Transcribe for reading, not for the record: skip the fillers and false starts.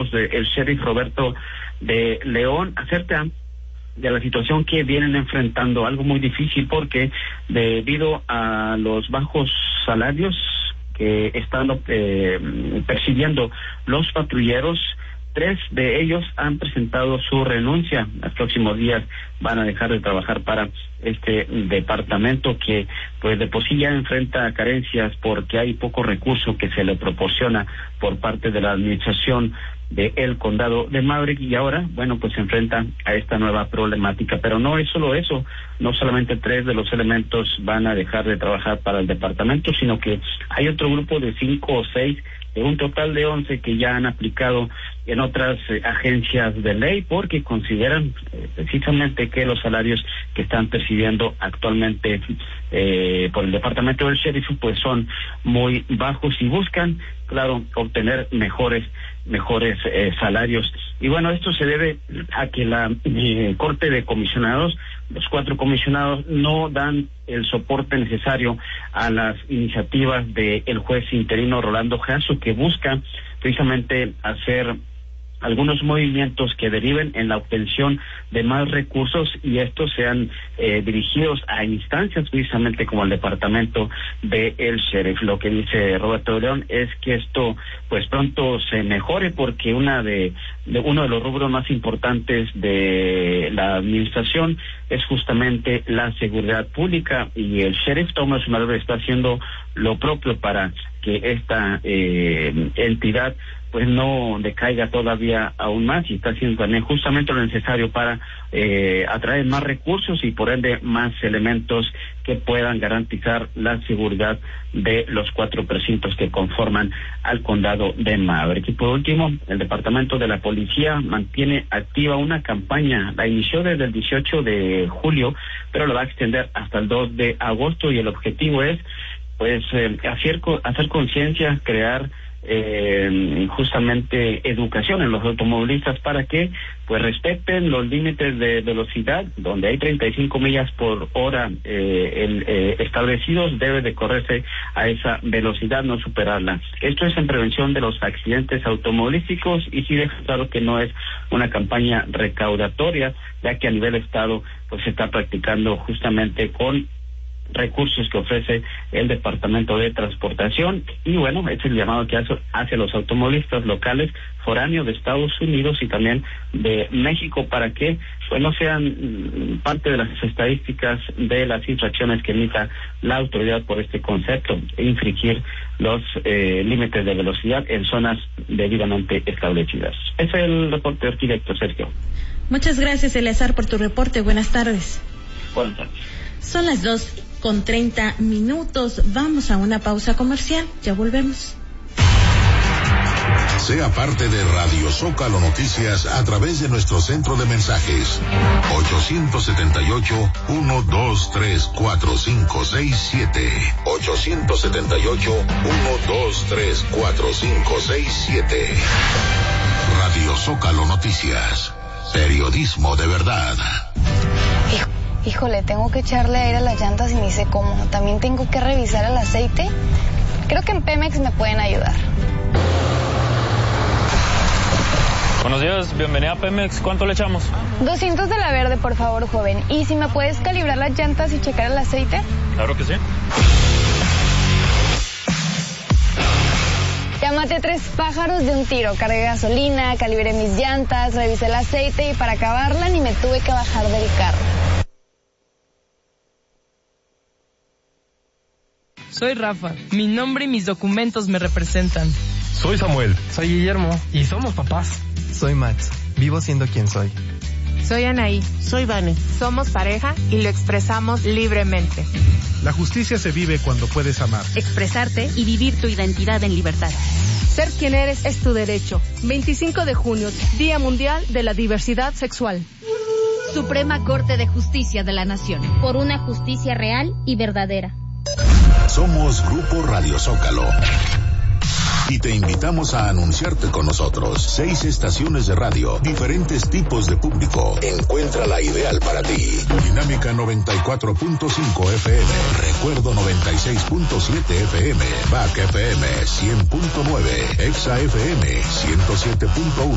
voz del sheriff Roberto de León acerca de la situación que vienen enfrentando, algo muy difícil porque debido a los bajos salarios que están percibiendo los patrulleros, 3 de ellos han presentado su renuncia. En los próximos días van a dejar de trabajar para este departamento que pues de por sí ya enfrenta carencias porque hay poco recurso que se le proporciona por parte de la administración del condado de Maverick, y ahora, bueno, pues se enfrenta a esta nueva problemática. Pero no es solo eso, no solamente 3 de los elementos van a dejar de trabajar para el departamento, sino que hay otro grupo de 5 o 6, de un total de 11 que ya han aplicado en otras agencias de ley porque consideran precisamente que los salarios que están percibiendo actualmente por el departamento del sheriff pues son muy bajos y buscan, claro, obtener mejores salarios. Y bueno, esto se debe a que la Corte de Comisionados, los 4 comisionados, no dan el soporte necesario a las iniciativas del juez interino Rolando Jasso, que busca precisamente hacer algunos movimientos que deriven en la obtención de más recursos, y estos sean dirigidos a instancias precisamente como el departamento de el sheriff. Lo que dice Roberto de León es que esto pues pronto se mejore porque uno de los rubros más importantes de la administración es justamente la seguridad pública, y el sheriff Thomas Malver está haciendo lo propio para que esta entidad pues no decaiga todavía aún más, y está haciendo también justamente lo necesario para atraer más recursos y por ende más elementos que puedan garantizar la seguridad de los 4 precintos que conforman al condado de Maverick. Y por último, el departamento de la policía mantiene activa una campaña, la inició desde el 18 de julio, pero la va a extender hasta el 2 de agosto, y el objetivo es pues hacer conciencia, crear justamente educación en los automovilistas para que pues respeten los límites de velocidad. Donde hay 35 millas por hora establecidos, debe de correrse a esa velocidad, no superarla. Esto es en prevención de los accidentes automovilísticos, y sí deja claro que no es una campaña recaudatoria, ya que a nivel estado pues se está practicando justamente con recursos que ofrece el Departamento de Transportación. Y bueno, es el llamado que hace los automovilistas locales, foráneos de Estados Unidos y también de México, para que pues no sean parte de las estadísticas de las infracciones que emita la autoridad por este concepto, infringir los límites de velocidad en zonas debidamente establecidas. Ese es el reporte directo, Sergio. Muchas gracias, Eleazar, por tu reporte. Buenas tardes. Buenas tardes. Son las 2:30. Vamos a una pausa comercial. Ya volvemos. Sea parte de Radio Zócalo Noticias a través de nuestro centro de mensajes 878-123-4567 878-123-4567. Radio Zócalo Noticias, periodismo de verdad. Híjole, tengo que echarle aire a las llantas y ni sé cómo. También tengo que revisar el aceite. Creo que en Pemex me pueden ayudar. Buenos días, bienvenida a Pemex. ¿Cuánto le echamos? 200 de la verde, por favor, joven. ¿Y si me puedes calibrar las llantas y checar el aceite? Claro que sí. Ya maté 3 pájaros de un tiro. Cargué gasolina, calibré mis llantas, revisé el aceite y para acabarla ni me tuve que bajar del carro. Soy Rafa. Mi nombre y mis documentos me representan. Soy Samuel. Soy Guillermo. Y somos papás. Soy Max. Vivo siendo quien soy. Soy Anaí. Soy Vane. Somos pareja y lo expresamos libremente. La justicia se vive cuando puedes amar, expresarte y vivir tu identidad en libertad. Ser quien eres es tu derecho. 25 de junio, Día Mundial de la Diversidad Sexual. Suprema Corte de Justicia de la Nación. Por una justicia real y verdadera. Somos Grupo Radio Zócalo y te invitamos a anunciarte con nosotros. 6 estaciones de radio, diferentes tipos de público. Encuentra la ideal para ti. Dinámica 94.5 FM, Recuerdo 96.7 FM, Back FM 100.9, Exa FM 107.1.